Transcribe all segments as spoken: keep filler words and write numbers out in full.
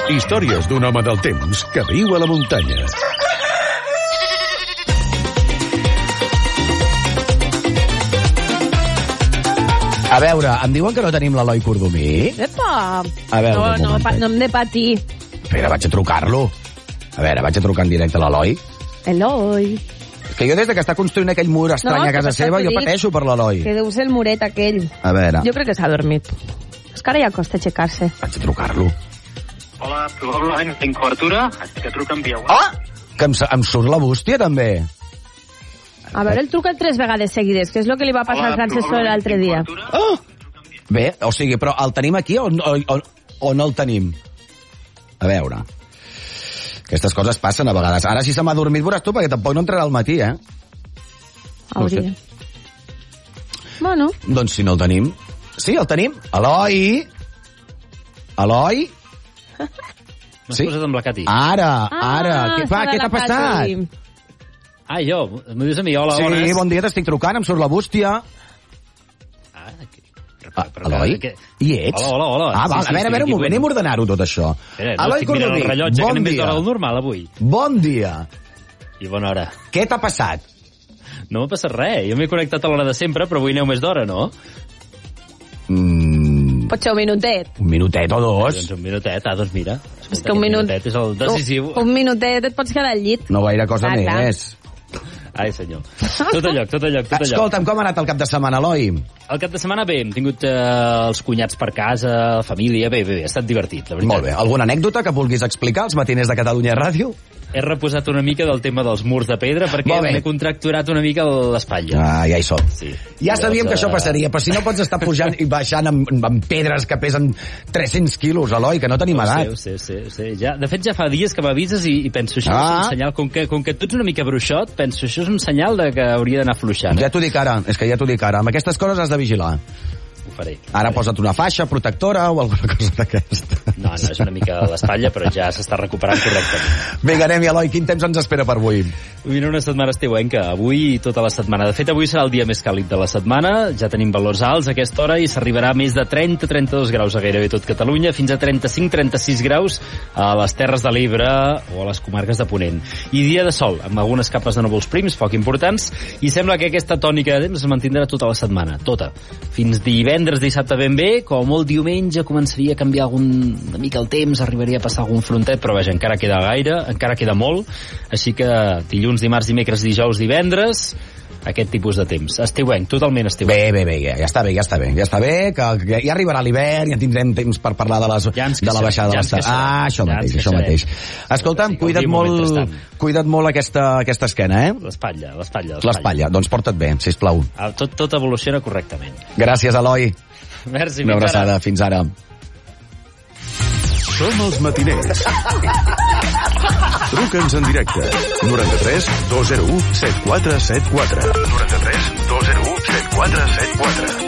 Històries d'un home del temps que viu a la muntanya. A veure, em diuen que no tenim l'Eloi Cordomí? Epa! A veure, no, un no, momentet. no hem de patir. Espera, vaig a trucar-lo. A veure, vaig a trucar en directe a l'Eloi. Eloi. Que jo des que està construint aquell mur estrany No, a casa que seva, jo dic pateixo per l'Eloi. Que deu ser el muret aquell. A veure, Jo crec que s'ha dormit. És que ara ja costa aixecar-se. vaig a trucar-lo. Hola, probablement tinc cobertura, així que truca en via web. Ah! Que em, em surt la bústia, també. A veure, el truca tres vegades seguides, que és el que li va passar al Francesc l'altre dia. Oh! Bé, o sigui, però el tenim aquí o, o, o, o no el tenim? A veure. Aquestes coses passen a vegades. Ara si se m'ha dormit, veuràs tu, perquè tampoc no entrarà al matí, eh? Hauria. No Bueno. Doncs si no el tenim... Sí, el tenim. Eloi? Eloi? M'has Sí? posat amb la Cati. Ara, ara. Ah, Què, va, està de què la t'ha passat? Cati. Ah, jo? M'ho dius a mi? Hola, Sí, bones. bon dia, t'estic trucant, em surt la bústia. Ah, que... Ah, Eloi? Que... Hi ets? Hola, hola, hola. Ah, va, Sí, sí, a veure, a estic veure, un aquí, moment, anem a ordenar-ho tot això. Espera, no Eloi estic mirant Cordomí, el rellotge, que bon anem més d'hora dia. del normal, avui. Bon dia. I bona hora. Què t'ha passat? No m'ha passat res. Jo m'he connectat a l'hora de sempre, però avui aneu més d'hora, no? Mm, Pot ser un minutet. un minutet o dos. Doncs un minutet. Ah, doncs mira. És que un minut... minutet és el decisiu. Un, un minutet et pots quedar al llit. No gaire cosa Ah, clar. més. Ai, senyor. Tot a lloc, tot a lloc, tot a lloc. Escolta'm, com ha anat el cap de setmana, Eloi? El cap de setmana bé, hem tingut eh, els cunyats per casa, la família, bé, bé, bé, ha estat divertit, la veritat. Molt bé. Alguna anècdota que vulguis explicar als matiners de Catalunya Ràdio? He reposat una mica del tema dels murs de pedra perquè Molt bé. m'he contracturat una mica l'espatlla. Ah, ja hi som. Sí. Ja sabíem Llavors, que això eh, passaria, però si no pots estar pujant i baixant amb, amb pedres que pesen tres-cents quilos, Eloi, que no tenim Ho sé, edat. ho sé, ho sé, ho sé. Ja, de fet, ja fa dies que m'avises i, i penso, això Ah. és un senyal, com que, com que tu ets una mica bruixot, penso, això és un senyal de que hauria d'anar fluixant. Ja t'ho dic ara, és que ja t'ho dic ara. Amb aquestes coses has de vigilar. Ho faré. Ara posa't una faixa protectora o alguna cosa d'aquesta. No, no, és una mica a l'espatlla, però ja s'està recuperant correctament. Vinga, anem-hi, Eloi, quin temps ens espera per avui? Vine una setmana estiuenca, avui i tota la setmana. De fet, avui serà el dia més càlid de la setmana, ja tenim valors alts a aquesta hora i s'arribarà a més de trenta a trenta-dos graus a gairebé tot Catalunya, fins a trenta-cinc a trenta-sis graus a les Terres de l'Ebre o a les comarques de Ponent. I dia de sol, amb algunes capes de núvols prims, poc importants, i sembla que aquesta tònica de temps es mantindrà tota la setmana, tota. Fins divendres, dissabte ben bé, com molt diumenge començaria a canviar algun, una mica el temps, arribaria a passar algun frontet, però vaja, encara queda gaire, encara queda molt, així que dilluns, dimarts, dimecres, dijous, divendres, aquest tipus de temps. Estiuenc, totalment estiuenc. Bé, bé, bé, ja està bé, ja està bé. Ja està bé, que, que ja arribarà l'hivern, ja tindrem temps per parlar de, les, Ja ens de la baixada ja de ens l'estat. queixarem. Ah, això Ja mateix, ens això mateix. queixarem. Escolta'm, Sí, cuida't gaudim molt, mentrestant. cuida't molt aquesta, aquesta esquena, eh? L'espatlla, l'espatlla. L'espatlla. Doncs porta't bé, sisplau. Ah, Tot, tot evoluciona correctament. Gràcies, Eloi. Merci, Una fins ara. abraçada. Fins ara. Som els matiners. Truca'ns en directe. noranta-tres dos zero u set quatre set quatre. noranta-tres dos zero u set quatre set quatre.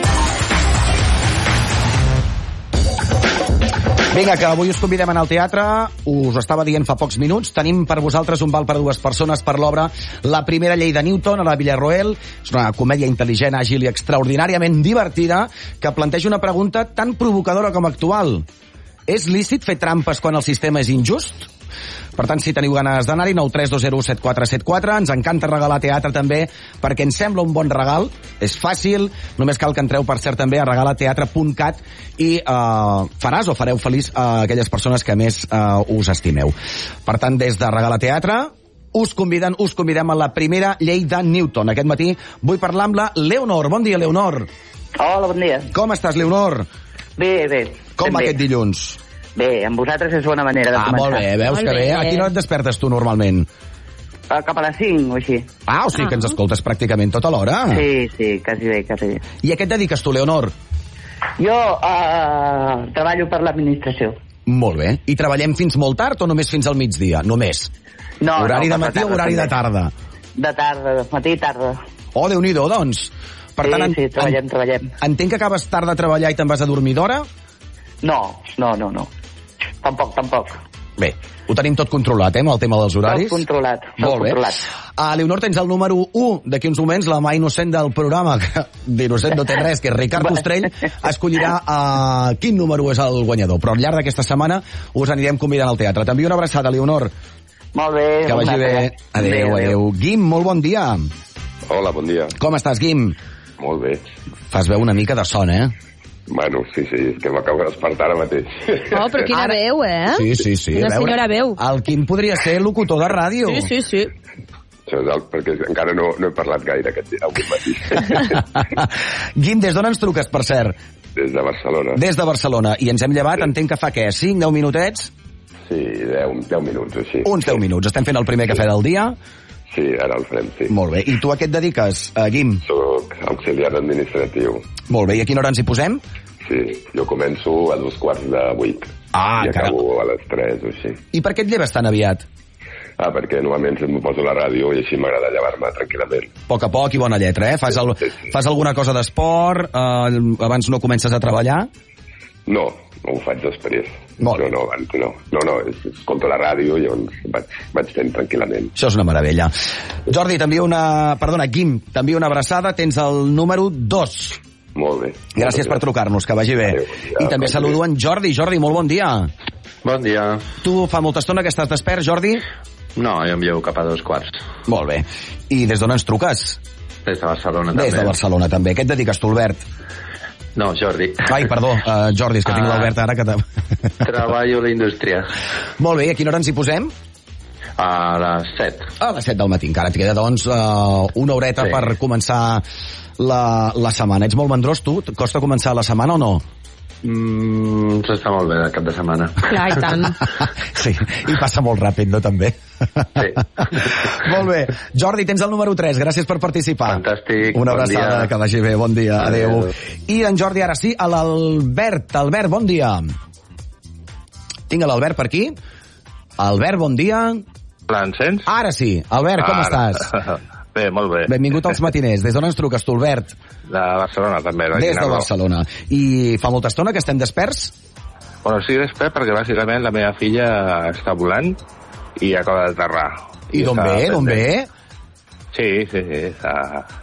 Vinga, que avui us convidem a anar al teatre. Us ho estava dient fa pocs minuts. Tenim per vosaltres un val per dues persones per l'obra La primera llei de Newton a la Villarroel. És una comèdia intel·ligent, àgil i extraordinàriament divertida que planteja una pregunta tan provocadora com actual. És lícit fer trampes quan el sistema és injust? Per tant, si teniu ganes d'anar-hi, nou tres dos zero set quatre set quatre. Ens encanta regalar teatre també, perquè ens sembla un bon regal. És fàcil, només cal que entreu, per cert, també a regalateatre punt cat i eh, faràs o fareu feliç a aquelles persones que més eh, us estimeu. Per tant, des de Regala Teatre, us conviden, us convidem a La primera llei de Newton. Aquest matí vull parlar amb la Leonor. Bon dia, Leonor. Hola, bon dia. Com estàs, Leonor? Bé, bé. Com ben va bé. aquest dilluns? Bé, amb vosaltres és bona manera de Ah, començar. molt bé, veus Molt que bé. bé. A quina hora et despertes tu normalment? Uh, cap a les cinc o així. Ah, o sigui que ens escoltes pràcticament tota l'hora. Sí, sí, quasi bé, quasi bé. I a què et dediques tu, Leonor? Jo uh, treballo per l'administració. Molt bé. I treballem fins molt tard o només fins al migdia? Només. No, horari no, de per la matí o tarda, horari de també. tarda? De tarda, de matí i tarda. Oh, Déu-n'hi-do, doncs. Per Sí, tant, en- sí, treballem, en- treballem. Entenc que acabes tard de treballar i te'n vas a dormir d'hora? No, no, no, no. Tampoc, tampoc. Bé, ho tenim tot controlat, eh, amb el tema dels horaris. Tot controlat, tot Molt bé. controlat. Uh, Leonor, tens el número u d'aquí uns moments, la mà innocent del programa, que d'innocent no té res, que és Ricard Ostrell, escollirà uh, quin número és el guanyador. Però al llarg d'aquesta setmana us anirem convidant al teatre. T'envio una abraçada, Leonor. Molt bé. Que vagi bé. Adéu, adéu. Guim, molt bon dia. Hola, bon dia. Com estàs, Guim? Molt bé. Fas veu una mica de son, eh? Bueno, sí, sí, és que m'acabo de despertar ara mateix. Oh, però quina Ara... veu, eh? Sí, sí, sí. Una senyora veu. El Quim podria ser locutor de ràdio. Sí, sí, sí. Això és el, perquè encara no, no he parlat gaire aquest dia, avui matí. Guim, des d'on ens truques, per cert? Des de Barcelona. Des de Barcelona. I ens hem llevat, sí. Entenc que fa què? cinc, deu minutets? Sí, deu minuts, així. Uns deu minuts. Estem fent el primer cafè del dia. Sí, ara el farem, sí. Molt bé. I tu a què et dediques, uh, Guim? Soc auxiliar administratiu. Molt bé. I a quina hora ens hi posem? Sí, jo començo a dos quarts de vuit. Ah, I acabo caram. a les tres o així. I per què et lleves tan aviat? Ah, perquè normalment em poso la ràdio i així m'agrada llevar-me tranquil·lament. A poc a poc i bona lletra, eh? Fas, el, Sí, sí. fas alguna cosa d'esport? Uh, abans no comences a treballar? No, no ho faig després. Molt bé. No, no, abans no. No, no, és- escolto la ràdio i llavors vaig, vaig fent tranquil·lament. Això és una meravella. Jordi, t'envio una... Perdona, Guim, t'envio una abraçada. Tens el número dos. Molt bé. Gràcies per trucar-nos, que vagi bé. Adéu, bon dia. I també Bon saludo dia. en Jordi. Jordi, molt bon dia. Bon dia. Tu fa molta estona que estàs despert, Jordi? No, jo em llevo cap a dos quarts. Molt bé. I des d'on ens truques? Des de Barcelona, també. Des de Barcelona, també. Què et dediques tu, Albert? No, Jordi. Ai, perdó, uh, Jordi, és que tinc Ah. l'Albert ara que... te- Treballo a la indústria. Molt bé, i a quina hora ens hi posem? A les set. A les set del matí. Encara et queda, doncs, uh, una horeta Sí. per començar la, la setmana. Ets molt mandrós, tu? Et costa començar la setmana o no? Mm, s'està molt bé el cap de setmana. Clar, i tant. Sí, i passa molt ràpid, no, també? Sí. Molt bé. Jordi, tens el número tres. Gràcies per participar. Fantàstic. Una Bon abraçada, dia. que vagi bé. Bon dia. Adéu. Adéu. I en Jordi, ara sí, a l'Albert. Albert, bon dia. Tinc l'Albert per aquí. Albert, bon dia. Hola, em sents? Ara sí. Albert, com Ara. estàs? Bé, molt bé. Benvingut als matiners. Des d'on ens truques tu, Albert? De Barcelona, també. Des de Guinardó. Barcelona. I fa molta estona que estem desperts? Bueno, sí, després, perquè bàsicament la meva filla està volant i acaba d'aterrar. I d'on està ve? D'on pendent. ve? Sí, sí, sí. Està...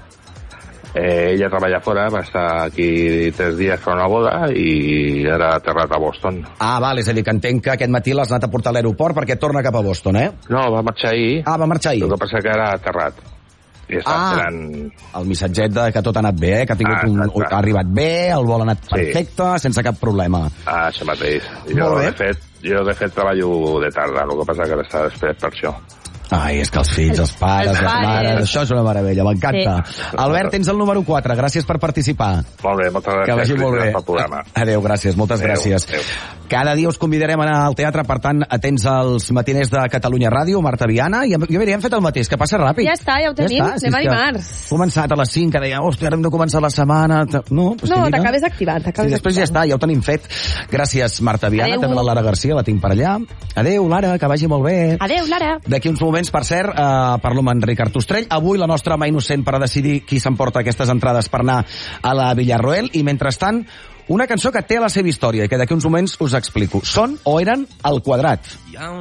Eh, ella treballa fora, va estar aquí tres dies per una boda i ara ha aterrat a Boston. Ah, val, és a dir, que entenc que aquest matí l'has anat a portar a l'aeroport perquè torna cap a Boston, eh? No, va marxar ahir, Ah, va marxar ahir. el que passa que ara ha aterrat. I està Ah. esperant... El missatget de que tot ha anat bé, eh? Que ha, tingut Ah, un, exacte. ha arribat bé, el vol ha anat Sí. perfecte, sense cap problema. Ah, això mateix. Jo, Molt bé. de fet, jo, de fet, treballo de tarda, el que passa que ara està despert per això. Ai, és que els fills, els pares, Els les pares. mares, això és una meravella, m'encanta. Sí. Albert, tens el número quatre, gràcies per participar. Molt bé, moltes gràcies. Que vagi molt bé. Pel programa. Adéu, gràcies, moltes Adéu, gràcies. adéu. Cada dia us convidarem a anar al teatre, per tant, atents als matiners de Catalunya Ràdio, Marta Viana, i jo diria, hem fet el mateix, que passa ràpid. Ja està, ja ho tenim. està, si Anem a és que dimarts. He començat a les cinc, que deia, hòstia, ara hem de començar la setmana. No, doncs No, mira. t'acabes activant, I t'acabes després ja activant. està, ja ho tenim fet. Gràcies, Marta Viana, Adéu. també la Lara Garcia, la tinc per allà. Adéu, Lara, que vagi molt bé. Adéu, Lara. D'aquí uns moments, per cert, eh, parlo amb en Ricard Ostrell. Avui la nostra mà innocent per a decidir qui s'emporta aquestes entrades per anar a la Villarroel. I mentrestant, una cançó que té la seva història i que d'aquí uns moments us explico. Són o eren al quadrat.